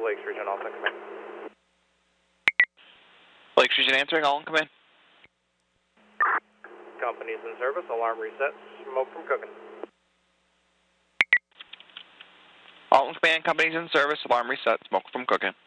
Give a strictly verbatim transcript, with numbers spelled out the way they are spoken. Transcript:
Lakes Region, Alton, come in. Lakes Region answering, Alton, come in. Company's in service, alarm reset, smoke from cooking. Alton Command, company's in service, alarm reset, smoke from cooking.